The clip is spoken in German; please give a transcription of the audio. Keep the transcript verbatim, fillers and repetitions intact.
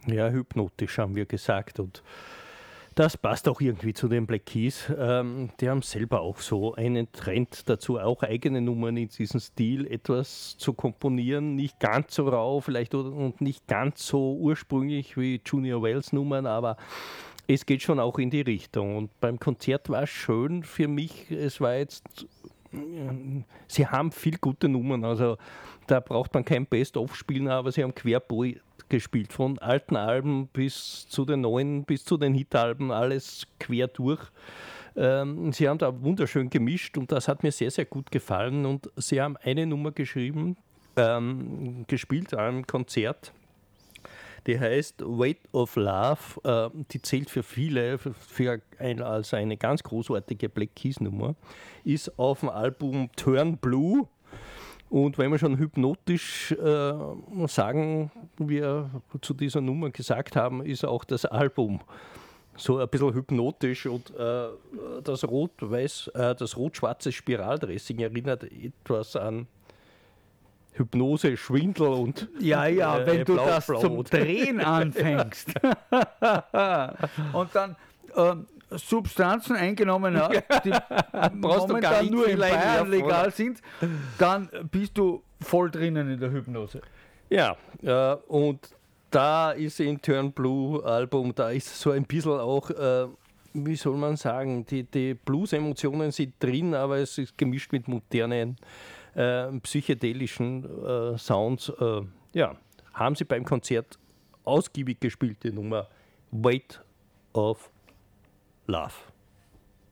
Ja, hypnotisch haben wir gesagt und das passt auch irgendwie zu den Black Keys. Ähm, die haben selber auch so einen Trend dazu, auch eigene Nummern in diesem Stil etwas zu komponieren. Nicht ganz so rau vielleicht oder, und nicht ganz so ursprünglich wie Junior Wells Nummern, aber es geht schon auch in die Richtung. Und beim Konzert war es schön für mich, es war jetzt, sie haben viel gute Nummern, also da braucht man kein Best-of spielen, aber sie haben querbeet gespielt, von alten Alben bis zu den neuen, bis zu den Hit-Alben, alles quer durch. Ähm, sie haben da wunderschön gemischt und das hat mir sehr, sehr gut gefallen und sie haben eine Nummer geschrieben, ähm, gespielt an einem Konzert, die heißt Weight of Love, äh, die zählt für viele für, für ein, als eine ganz großartige Black Keys Nummer, ist auf dem Album Turn Blue. Und wenn wir schon hypnotisch äh, sagen, wir zu dieser Nummer gesagt haben, ist auch das Album so ein bisschen hypnotisch und äh, das rot-weiß, äh, das rot-schwarze Spiraldressing erinnert etwas an Hypnose, Schwindel und ja, ja, äh, wenn du Blau, das Blau. zum Drehen anfängst und dann ähm, Substanzen eingenommen hast, die Brauchst du gar momentan nicht nur in viel Bayern einwerfen, legal oder? sind, dann bist du voll drinnen in der Hypnose. Ja, äh, und da ist im Turn Blue Album, da ist so ein bisschen auch, äh, wie soll man sagen, die, die Blues-Emotionen sind drin, aber es ist gemischt mit modernen, äh, psychedelischen äh, Sounds. Äh, ja, haben sie beim Konzert ausgiebig gespielt, die Nummer Weight of Love.